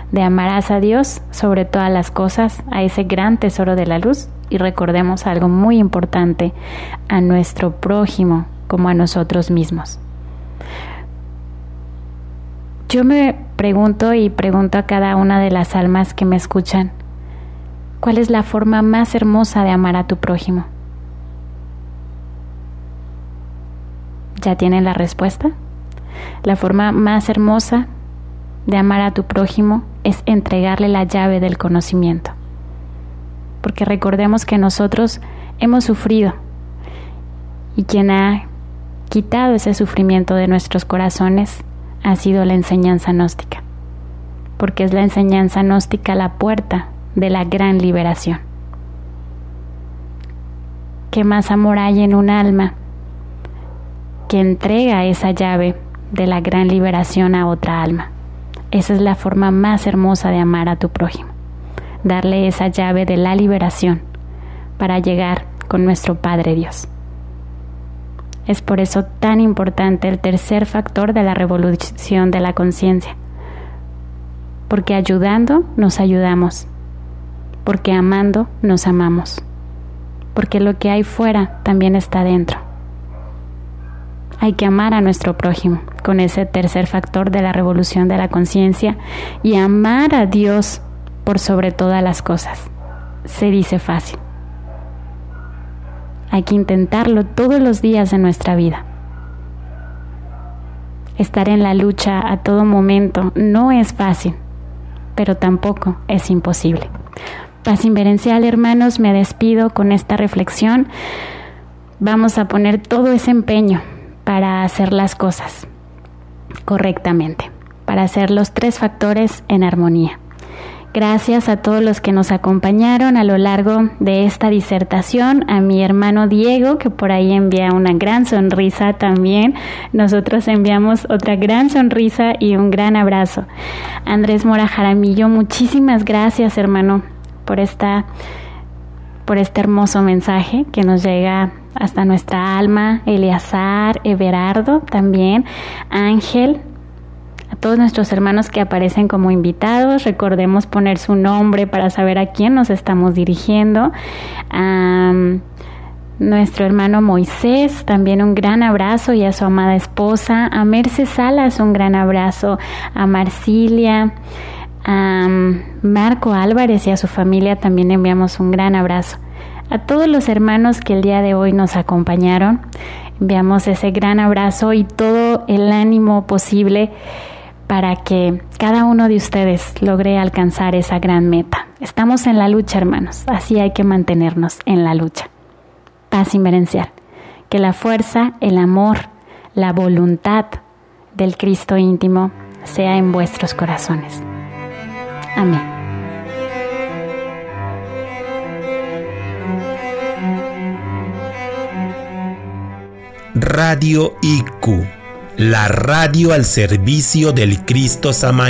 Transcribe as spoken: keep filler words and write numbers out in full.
de amarás a Dios sobre todas las cosas, a ese gran tesoro de la luz, y recordemos algo muy importante, a nuestro prójimo como a nosotros mismos. Yo me pregunto y pregunto a cada una de las almas que me escuchan, ¿cuál es la forma más hermosa de amar a tu prójimo? ¿Ya tienen la respuesta? La forma más hermosa de amar a tu prójimo es entregarle la llave del conocimiento. Porque recordemos que nosotros hemos sufrido y quien ha quitado ese sufrimiento de nuestros corazones ha sido la enseñanza gnóstica. Porque es la enseñanza gnóstica la puerta de la gran liberación. ¿Qué más amor hay en un alma que entrega esa llave de la gran liberación a otra alma? Esa es la forma más hermosa de amar a tu prójimo. Darle esa llave de la liberación para llegar con nuestro Padre Dios. Es por eso tan importante el tercer factor de la revolución de la conciencia. Porque ayudando nos ayudamos. Porque amando nos amamos. Porque lo que hay fuera también está dentro. Hay que amar a nuestro prójimo con ese tercer factor de la revolución de la conciencia y amar a Dios por sobre todas las cosas. Se dice fácil. Hay que intentarlo todos los días de nuestra vida. Estar en la lucha a todo momento no es fácil, pero tampoco es imposible. Paz inverencial, hermanos, me despido con esta reflexión. Vamos a poner todo ese empeño para hacer las cosas correctamente, para hacer los tres factores en armonía. Gracias a todos los que nos acompañaron a lo largo de esta disertación, a mi hermano Diego, que por ahí envía una gran sonrisa también. Nosotros enviamos otra gran sonrisa y un gran abrazo. Andrés Mora Jaramillo, muchísimas gracias, hermano, por esta, por este hermoso mensaje que nos llega hasta nuestra alma. Eleazar, Everardo también, Ángel, a todos nuestros hermanos que aparecen como invitados, recordemos poner su nombre para saber a quién nos estamos dirigiendo. A um, nuestro hermano Moisés, también un gran abrazo, y a su amada esposa. A Merce Salas, un gran abrazo. A Marcilia, a um, Marco Álvarez y a su familia también enviamos un gran abrazo. A todos los hermanos que el día de hoy nos acompañaron, enviamos ese gran abrazo y todo el ánimo posible para que cada uno de ustedes logre alcanzar esa gran meta. Estamos en la lucha, hermanos, así hay que mantenernos en la lucha. Paz inverencial. Que la fuerza, el amor, la voluntad del Cristo íntimo sea en vuestros corazones. Amén. Radio I Q, la radio al servicio del Cristo Samael.